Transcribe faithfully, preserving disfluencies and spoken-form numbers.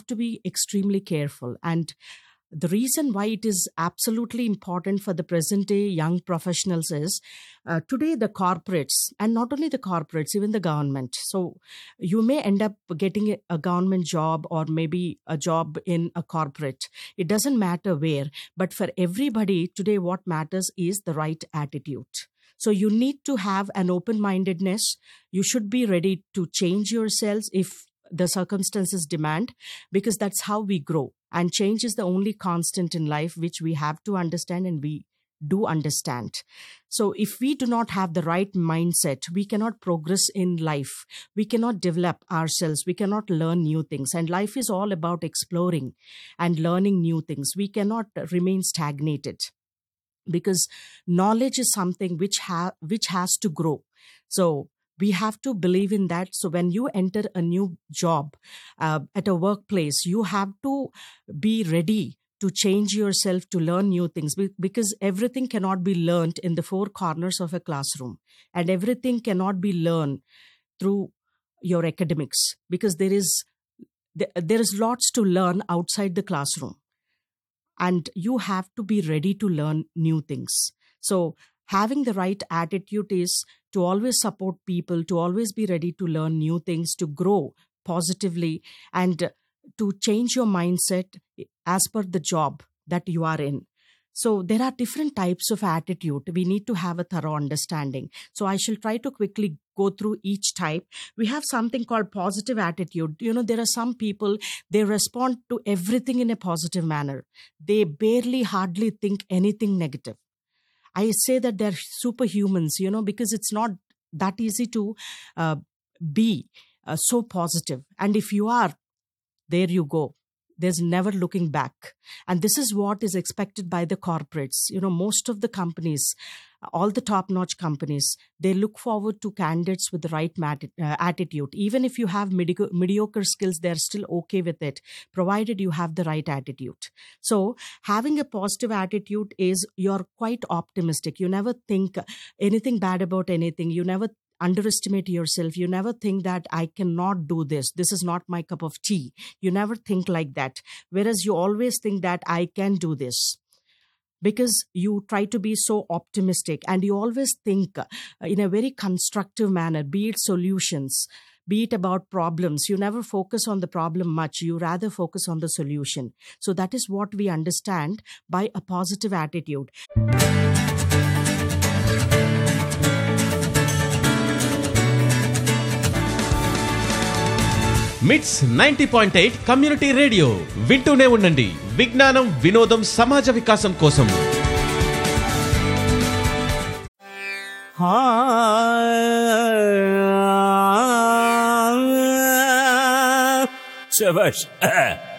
have to be extremely careful. And the reason why it is absolutely important for the present day young professionals is uh, today the corporates, and not only the corporates, even the government. So you may end up getting a, a government job or maybe a job in a corporate. It doesn't matter where, but for everybody today, what matters is the right attitude. So you need to have an open-mindedness. You should be ready to change yourselves if the circumstances demand, because that's how we grow. And change is the only constant in life which we have to understand, and we do understand. So if we do not have the right mindset, we cannot progress in life. We cannot develop ourselves. We cannot learn new things. And life is all about exploring and learning new things. We cannot remain stagnated, because knowledge is something which ha- which has to grow. So we have to believe in that. So when you enter a new job uh, at a workplace, you have to be ready to change yourself, to learn new things, because everything cannot be learned in the four corners of a classroom, and everything cannot be learned through your academics, because there is there is lots to learn outside the classroom, and you have to be ready to learn new things. So having the right attitude is to always support people, to always be ready to learn new things, to grow positively, and to change your mindset as per the job that you are in. So there are different types of attitude. We need to have a thorough understanding. So I shall try to quickly go through each type. We have something called positive attitude. You know, there are some people, they respond to everything in a positive manner. They barely, hardly think anything negative. I say that they're superhumans, you know, because it's not that easy to uh, be uh, so positive. And if you are, there you go. There's never looking back. And this is what is expected by the corporates. You know, most of the companies, all the top-notch companies, they look forward to candidates with the right mat- uh, attitude. Even if you have mediocre, mediocre skills, they're still okay with it, provided you have the right attitude. So having a positive attitude is you're quite optimistic. You never think anything bad about anything. You never underestimate yourself. You never think that I cannot do this. This is not my cup of tea. You never think like that. Whereas you always think that I can do this, because you try to be so optimistic, and you always think in a very constructive manner, be it solutions, be it about problems. You never focus on the problem much. You rather focus on the solution. So that is what we understand by a positive attitude. మిట్స్ ninety point eight community radio వింటూనే ఉండండి. విజ్ఞానం, వినోదం, సమాజ వికాసం కోసం. శభాష్.